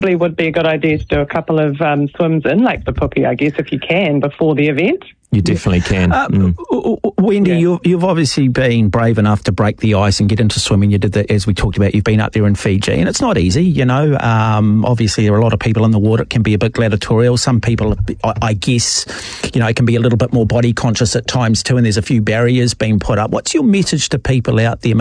would be a good idea to do a couple of swims in Lake Pupuki, I guess, if you can, before the event. You definitely can. Wendy, you've obviously been brave enough to break the ice and get into swimming. You did that, as we talked about. You've been up there in Fiji, and it's not easy, you know. Obviously, there are a lot of people in the water. It can be a bit gladiatorial. Some people, I guess, you know, can be a little bit more body conscious at times too, and there's a few barriers being put up. What's your message to people out there?